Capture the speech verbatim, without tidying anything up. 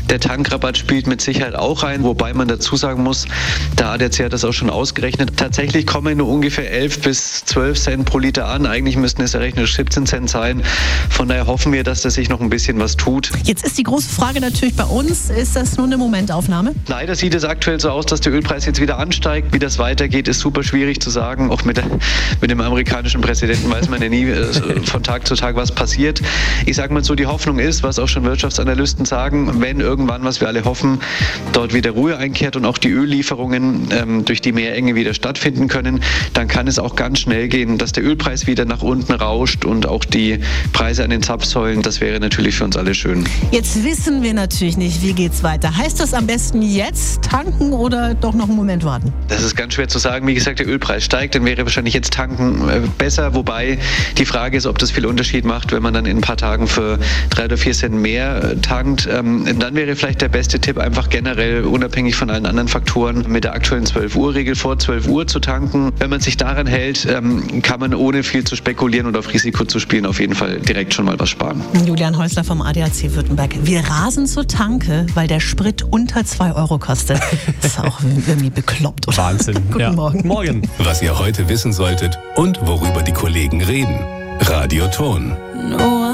Der Tankrabatt spielt mit Sicherheit auch rein, wobei man dazu sagen muss, der A D A C hat das auch schon ausgerechnet. Tatsächlich kommen nur ungefähr elf bis zwölf Cent pro Liter an. Eigentlich müssten es errechnet siebzehn Cent sein. Von daher hoffen wir, dass da sich noch ein bisschen was tut. Jetzt ist die große Frage natürlich bei uns, ist das nur eine Momentaufnahme? Leider sieht es aktuell so aus, dass der Ölpreis jetzt wieder ansteigt. Wie das weitergeht, ist super schwierig zu sagen. Auch mit, der, mit dem amerikanischen Präsidenten weiß man ja nie äh, von Tag zu Tag, was passiert. Ich sage mal so, die Hoffnung ist, was auch schon Wirtschaftsanalysten sagen, wenn irgendwann, was wir alle hoffen, dort wieder Ruhe einkehrt und auch die Öllieferungen ähm, durch die Meerenge wieder stattfinden können, dann kann es auch ganz schnell gehen, dass der Ölpreis wieder nach unten rauscht und auch die Preise an den Zapfsäulen. Das wäre natürlich für uns alle schön. Jetzt wissen wir natürlich nicht, wie geht's weiter. Heißt das am besten jetzt tanken oder doch noch einen Moment warten? Das ist ganz schwer zu sagen. Wie gesagt, der Ölpreis steigt, dann wäre wahrscheinlich jetzt tanken äh, besser. Wobei die Frage ist, ob das viel Unterschied macht, wenn man dann in ein paar Tagen für drei oder vier Cent mehr äh, tankt. Ähm, dann wäre vielleicht der beste Tipp, einfach generell, unabhängig von allen anderen Faktoren, mit der aktuellen zwölf Uhr Regel vor zwölf Uhr zu tanken. Wenn man sich daran hält, ähm, kann man ohne viel zu spekulieren und auf Risiko zu spielen auf jeden Fall direkt schon mal was sparen. Julian Häusler vom A D A C Württemberg. Wir rasen zur Tanke, weil der Sprit unter zwei Euro kostet. Das ist auch irgendwie bekloppt, oder? Wahnsinn. Guten ja. Morgen. Morgen. Was ihr heute wissen solltet und worüber die Kollegen reden. Radio Ton. No